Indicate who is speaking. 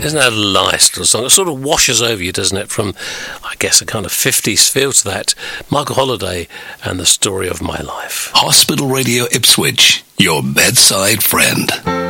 Speaker 1: Isn't that a nice little song? It sort of washes over you, doesn't it? From, I guess, a kind of 50s feel to that. Michael Holiday and The Story of My Life.
Speaker 2: Hospital Radio Ipswich, your bedside friend.